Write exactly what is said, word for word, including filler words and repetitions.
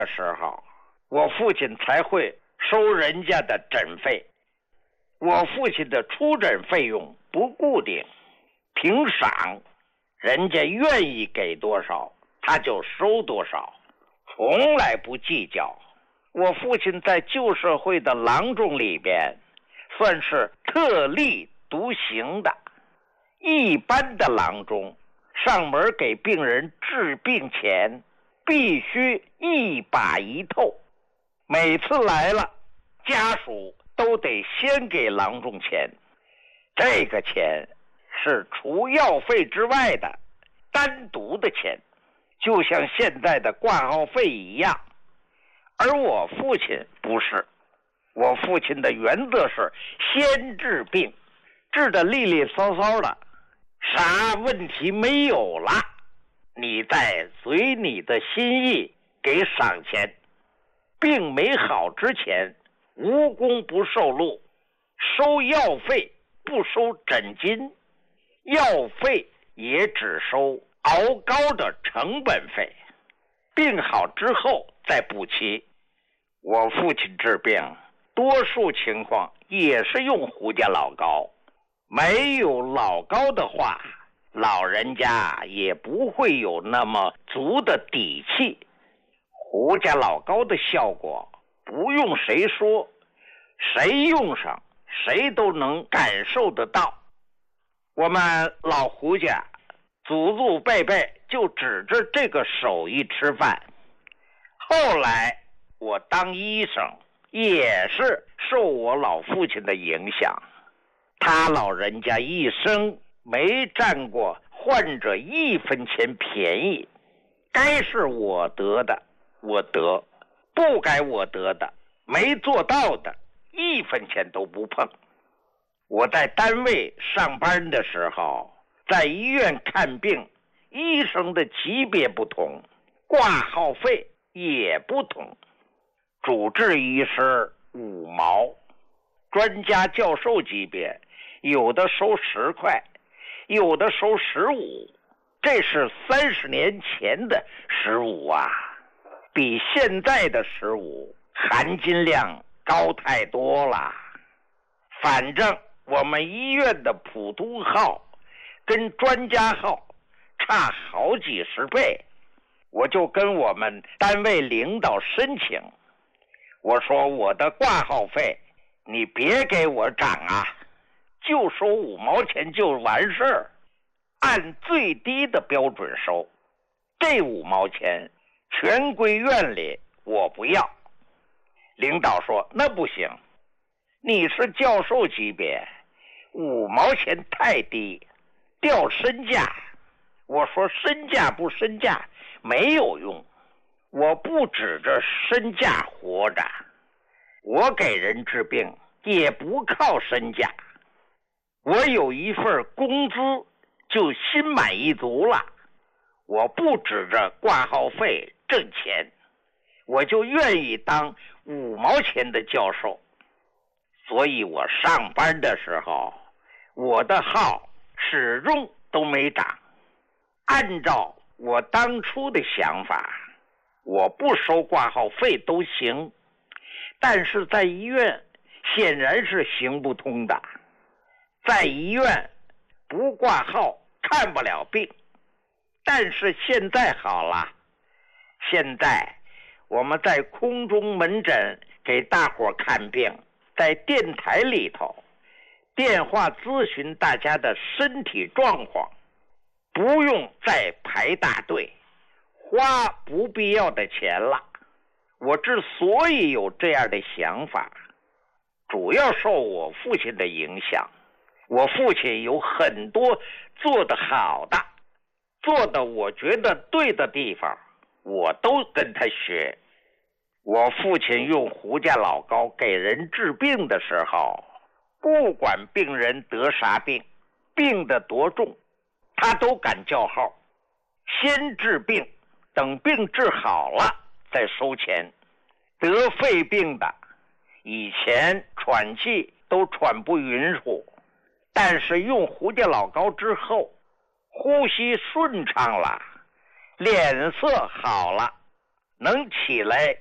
的时候，我父亲才会收人家的诊费。我父亲的出诊费用不固定，凭赏，人家愿意给多少他就收多少，从来不计较。我父亲在旧社会的郎中里边算是特立独行的。一般的郎中上门给病人治病前必须一把一透，每次来了家属都得先给郎中钱，这个钱是除药费之外的单独的钱，就像现在的挂号费一样。而我父亲不是，我父亲的原则是先治病，治得利利索索的，啥问题没有了，你再随你的心意给赏钱。病没好之前无功不受禄，收药费不收诊金，药费也只收熬膏的成本费，病好之后再补齐。我父亲治病多数情况也是用胡家老膏，没有老膏的话，老人家也不会有那么足的底气。胡家老膏的效果不用谁说，谁用上谁都能感受得到。我们老胡家祖祖辈辈就指着这个手艺吃饭。后来我当医生也是受我老父亲的影响，他老人家一生没占过患者一分钱便宜，该是我得的我得，不该我得的没做到的一分钱都不碰。我在单位上班的时候，在医院看病，医生的级别不同，挂号费也不同。主治医师五毛，专家教授级别有的收十块，有的收十五，这是三十年前的十五啊，比现在的十五含金量高太多了。反正我们医院的普通号跟专家号差好几十倍，我就跟我们单位领导申请，我说我的挂号费你别给我涨啊，就收五毛钱就完事儿，按最低的标准收，这五毛钱全归院里，我不要。领导说那不行，你是教授级别，五毛钱太低，掉身价。我说身价不身价没有用，我不指着身价活着，我给人治病也不靠身价，我有一份工资就心满意足了，我不指着挂号费挣钱，我就愿意当五毛钱的教授。所以我上班的时候，我的号始终都没涨。按照我当初的想法，我不收挂号费都行，但是在医院显然是行不通的。在医院不挂号看不了病，但是现在好了，现在我们在空中门诊给大伙看病，在电台里头电话咨询大家的身体状况，不用再排大队花不必要的钱了。我之所以有这样的想法，主要受我父亲的影响。我父亲有很多做得好的，做的我觉得对的地方，我都跟他学。我父亲用胡家老膏给人治病的时候，不管病人得啥病，病得多重，他都敢叫号，先治病，等病治好了再收钱。得肺病的以前喘气都喘不匀乎，但是用胡家老膏之后，呼吸顺畅了，脸色好了， 能起来